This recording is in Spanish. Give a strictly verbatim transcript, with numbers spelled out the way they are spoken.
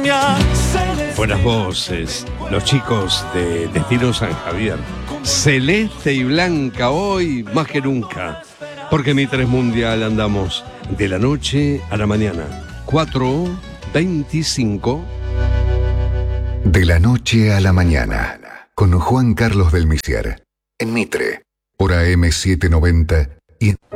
Buenas voces, los chicos de Destino San Javier. Celeste y blanca hoy más que nunca, porque Mitre es mundial, andamos de la noche a la mañana. cuatro veinticinco. De la noche a la mañana, con Juan Carlos del Misier, en Mitre, por A M setecientos noventa y...